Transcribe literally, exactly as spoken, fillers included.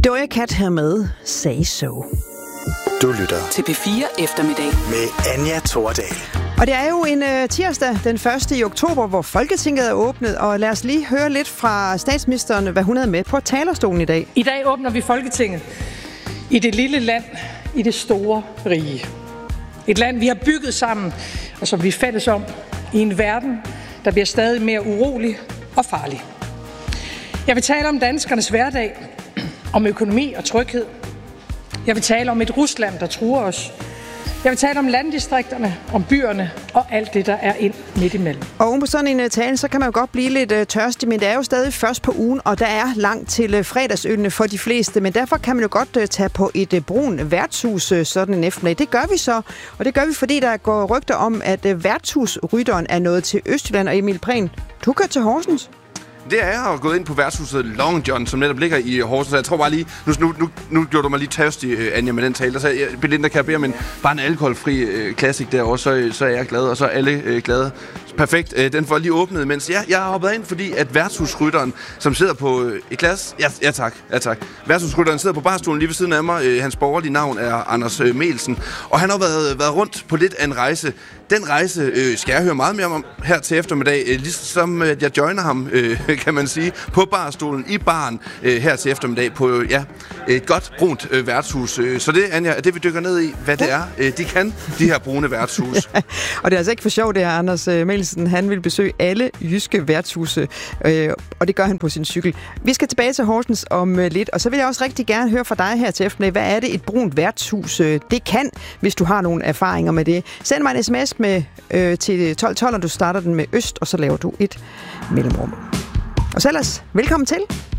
Doja Cat her med Say So. Du lytter til P fire Eftermiddag med Anja Thordal. Og det er jo en uh, tirsdag, den første i oktober, hvor Folketinget er åbnet, og lad os lige høre lidt fra statsministeren, hvad hun havde med på talerstolen i dag. I dag åbner vi Folketinget i det lille land, i det store rige. Et land, vi har bygget sammen, og som vi er fælles om, i en verden, der bliver stadig mere urolig og farlig. Jeg vil tale om danskernes hverdag, om økonomi og tryghed. Jeg vil tale om et Rusland, der truer os. Jeg vil tale om landdistrikterne, om byerne og alt det, der er ind midt imellem. Og oven på sådan en uh, tale, så kan man jo godt blive lidt uh, tørstig, men det er jo stadig først på ugen, og der er langt til uh, fredagsølene for de fleste. Men derfor kan man jo godt uh, tage på et uh, brun værtshus uh, sådan en eftermiddag. Det gør vi så, og det gør vi, fordi der går rygter om, at uh, værtshusrytteren er nået til Østjylland. Og Emil Prehn, du kører til Horsens. Det er jeg gået ind på værtshuset Long John, som netop ligger i Horsens. Jeg tror bare lige, nu, nu, nu, nu gjorde du mig lige tørstig, Anja, med den tale. Der sagde jeg, Belinda, kan jeg bede om en, bare en alkoholfri øh, classic derovre, så, så er jeg glad, og så er alle øh, glade. Perfekt. Øh, den får lige åbnet, mens jeg, jeg har hoppet ind, fordi at værtshusrytteren, som sidder på øh, et glas... Ja, ja tak, ja tak. Værtshusrytteren sidder på barstolen lige ved siden af mig. Øh, hans borgerlige navn er Anders øh, Melsen, og han har været, været rundt på lidt af en rejse. Den rejse øh, skal jeg høre meget mere om her til eftermiddag, øh, ligesom øh, jeg joiner ham, øh, kan man sige, på barstolen i baren øh, her til eftermiddag på øh, ja, et godt brunt øh, værtshus. Øh, så det, Anja, er det, vi dykker ned i, hvad det er, øh, de kan, de her brune værtshus. Og det er altså ikke for sjovt, det her, Anders øh, Melsen. Han vil besøge alle jyske værtshuse, øh, og det gør han på sin cykel. Vi skal tilbage til Horsens om øh, lidt, og så vil jeg også rigtig gerne høre fra dig her til eftermiddag. Hvad er det, et brunt værtshus øh, det kan, hvis du har nogle erfaringer med det? Send mig en sms med øh, til tolv tolv, og du starter den med øst, og så laver du et mellemrum. Og så ellers, velkommen til.